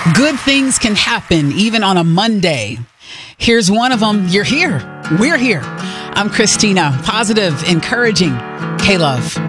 Good things can happen even on a Monday. Here's one of them. You're here. We're here. I'm Christina. Positive, encouraging, K-Love.